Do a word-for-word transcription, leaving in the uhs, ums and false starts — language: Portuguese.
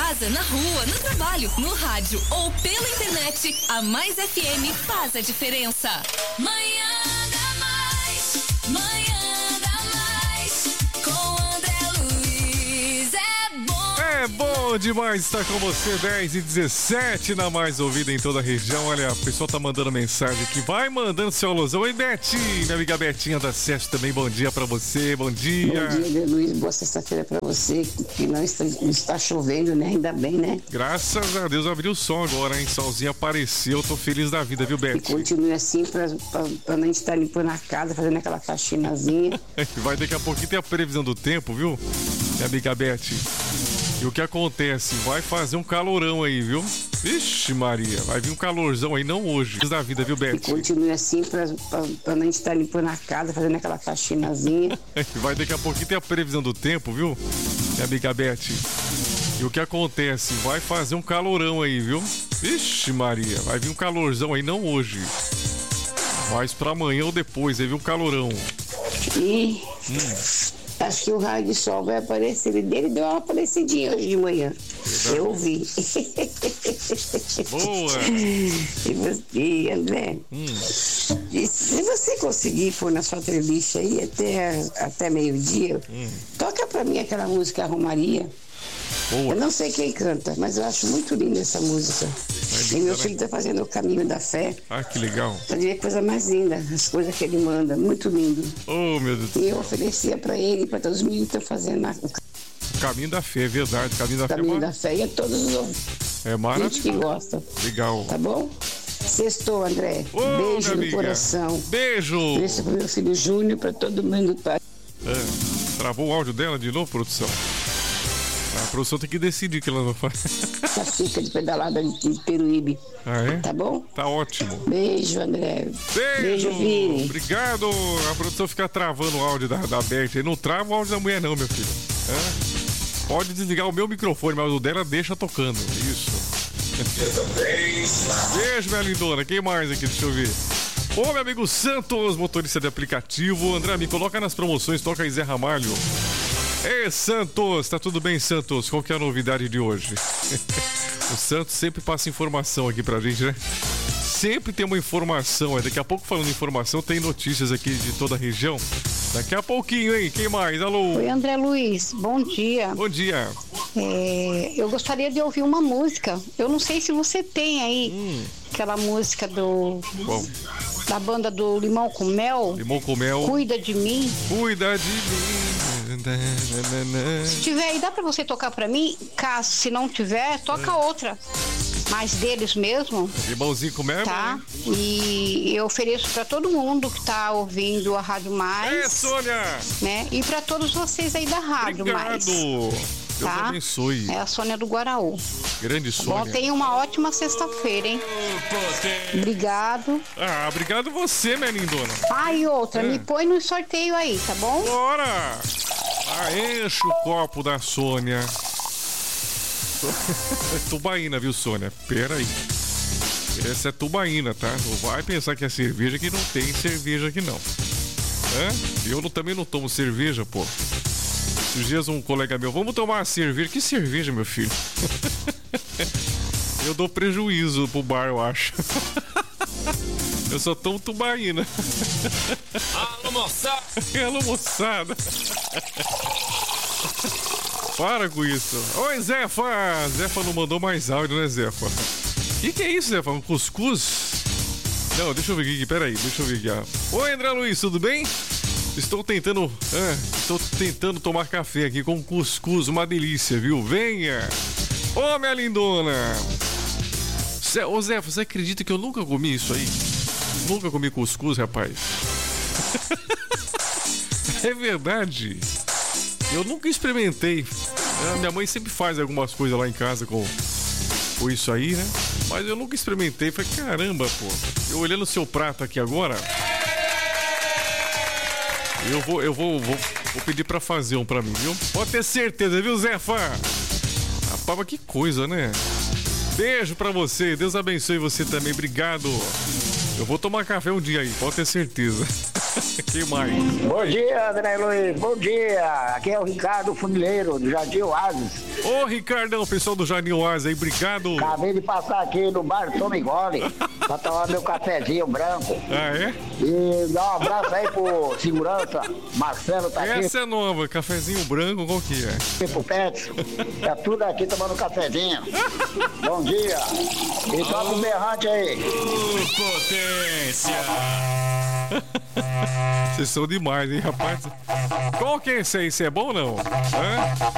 casa, na rua, no trabalho, no rádio ou pela internet, a Mais F M faz a diferença. Manhã da Mais, manhã da Mais, com André Luiz, é bom. É bom demais estar com você, dez e dezessete na Mais Ouvida em toda a região. Olha, a pessoa tá mandando mensagem aqui, vai mandando seu alusão. Oi, Betinho, minha amiga Betinha da Sesc também, bom dia pra você, bom dia. Bom dia, Luiz, boa sexta-feira pra você, que não está, não está chovendo, né, ainda bem, né? Graças a Deus abriu o som agora, hein, solzinho apareceu, tô feliz da vida, viu, Betinho? E continue assim pra, pra, pra não estar limpando a casa, fazendo aquela faxinazinha. Vai daqui a pouquinho ter a previsão do tempo, viu, minha amiga Beth? E o que acontece? Vai fazer um calorão aí, viu? Vixe Maria, vai vir um calorzão aí, não hoje. Da vida, viu, Beth? E continue assim pra, pra, pra não estar limpando a casa, fazendo aquela faxinazinha. Vai daqui a pouquinho ter a previsão do tempo, viu, minha amiga Beth? E o que acontece? Vai fazer um calorão aí, viu? Vixe Maria, vai vir um calorzão aí, não hoje. Mas pra amanhã ou depois, aí vem um calorão. E... Hum. Acho que o raio de sol vai aparecer. Ele dele deu uma aparecidinha hoje de manhã. Verdade. Eu vi. Boa! E você, André? Hum. E se você conseguir pôr na sua playlist aí até, até meio-dia, hum. toca pra mim aquela música Romaria. Boa. Eu não sei quem canta, mas eu acho muito linda essa música. E meu filho tá fazendo o caminho da fé. Ah, que legal. Pra ver a coisa mais linda, as coisas que ele manda, muito lindo. Oh, meu Deus. E eu oferecia pra ele, pra todos os meninos que estão fazendo a... o caminho da fé, é verdade. O caminho da caminho fé. da fé e a todos os outros. É maravilhoso. Gente que gosta. Legal. Tá bom? Sextou, André. Oh, beijo no coração. Beijo. Beijo pro meu filho Júnior, pra todo mundo. Tá? É. Travou o áudio dela de novo, produção? A produção tem que decidir o que ela vai fazer. A fica de pedalada de Peruíbe. Ah, é? Tá bom? Tá ótimo. Beijo, André. Beijo, Beijo, Vini. Obrigado. A produção fica travando o áudio da, da Beth. Não trava o áudio da mulher não, meu filho. É? Pode desligar o meu microfone, mas o dela deixa tocando. Isso. Beijo, minha lindona. Quem mais aqui? Deixa eu ver. Ô, meu amigo Santos, motorista de aplicativo. André, me coloca nas promoções. Toca aí Zé Ramalho. Ei, Santos, tá tudo bem, Santos? Qual que é a novidade de hoje? O Santos sempre passa informação aqui pra gente, né? Sempre tem uma informação. Daqui a pouco, falando em informação, tem notícias aqui de toda a região. Daqui a pouquinho, hein? Quem mais? Alô? Oi, André Luiz. Bom dia. Bom dia. É, eu gostaria de ouvir uma música. Eu não sei se você tem aí hum. aquela música do... Bom. Da banda do Limão com Mel. Limão com Mel. Cuida de mim. Cuida de mim. Se tiver aí, dá pra você tocar pra mim? Caso, se não tiver, toca é. outra. Mas deles mesmo. Limãozinho com Mel. Tá? E eu ofereço pra todo mundo que tá ouvindo a Rádio Mais. É, Sônia! Né? E pra todos vocês aí da Rádio Obrigado. Mais. Deus tá? abençoe. É a Sônia do Guaraú. Grande Sônia. Bom, tenha uma ótima sexta-feira, hein? Obrigado. Ah, obrigado você, minha lindona. Ah, e outra, é. me põe no sorteio aí, tá bom? Bora! Ah, enche o copo da Sônia. Tubaína, viu, Sônia? Pera aí. Essa é tubaína, tá? Não vai pensar que é cerveja, que não tem cerveja aqui, não. É? Eu não, também não tomo cerveja, pô. Esses dias um colega meu, vamos tomar uma cerveja. Que cerveja, meu filho? Eu dou prejuízo pro bar, eu acho. Eu só tomo tubaína. Alô, moçada! Alô, moçada! Para com isso. Oi, Zefa! Zefa não mandou mais áudio, né, Zefa? O que, que é isso, Zefa? Um cuscuz? Não, deixa eu ver aqui, peraí, deixa eu ver aqui. Ó. Oi, André Luiz, tudo bem? Estou tentando, é, estou tentando tomar café aqui com cuscuz, uma delícia, viu? Venha! Ô, minha lindona! Zé, ô, Zé, você acredita que eu nunca comi isso aí? Nunca comi cuscuz, rapaz. É verdade. Eu nunca experimentei. É, minha mãe sempre faz algumas coisas lá em casa com, com isso aí, né? Mas eu nunca experimentei. Falei, caramba, pô. Eu olhando o seu prato aqui agora... Eu vou, eu vou, vou, vou pedir pra fazer um pra mim, viu? Pode ter certeza, viu, Zefa? Rapaz, que coisa, né? Beijo pra você, Deus abençoe você também, obrigado. Eu vou tomar café um dia aí, pode ter certeza. Que mais? Bom dia, André Luiz. Bom dia. Aqui é o Ricardo Funileiro, do Jardim Oasis. Ô, Ricardão, pessoal do Jardim Oasis aí, obrigado. Acabei de passar aqui no bar Tome Gole pra tomar meu cafezinho branco. Ah, é? E dar um abraço aí pro segurança, Marcelo tá aqui. Essa é nova, cafezinho branco, qual que é? Pro Pets. Tá tudo aqui tomando cafezinho. Bom dia. E toca o berrante aí. Ô, potência! Vocês são demais, hein, rapaz? Qual que é esse aí? Esse é bom ou não? Hã?